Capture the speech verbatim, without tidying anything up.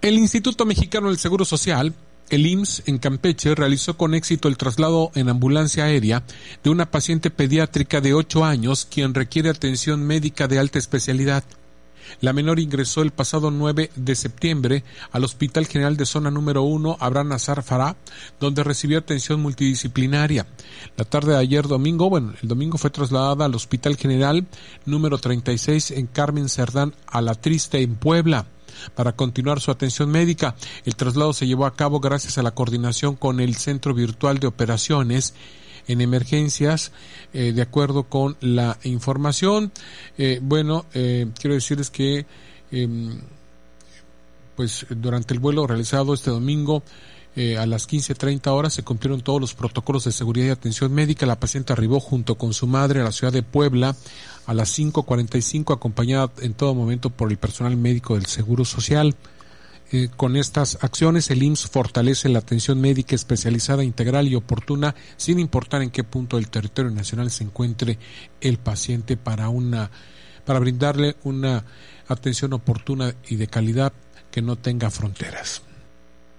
El Instituto Mexicano del Seguro Social, el I M S S en Campeche, realizó con éxito el traslado en ambulancia aérea de una paciente pediátrica de ocho años quien requiere atención médica de alta especialidad. La menor ingresó el pasado nueve de septiembre al Hospital General de Zona Número uno Abraham Nazar Farah, donde recibió atención multidisciplinaria. La tarde de ayer domingo, bueno, el domingo fue trasladada al Hospital General número treinta y seis en Carmen Cerdán Alatriste, en Puebla, para continuar su atención médica. El traslado se llevó a cabo gracias a la coordinación con el Centro Virtual de Operaciones en Emergencias, eh, de acuerdo con la información. Eh, bueno, eh, quiero decirles que eh, pues durante el vuelo realizado este domingo eh, a las quince treinta horas se cumplieron todos los protocolos de seguridad y atención médica. La paciente arribó junto con su madre a la ciudad de Puebla a las cinco cuarenta y cinco, acompañada en todo momento por el personal médico del Seguro Social. Eh, con estas acciones, el I M S S fortalece la atención médica especializada, integral y oportuna, sin importar en qué punto del territorio nacional se encuentre el paciente, para una, para brindarle una atención oportuna y de calidad que no tenga fronteras.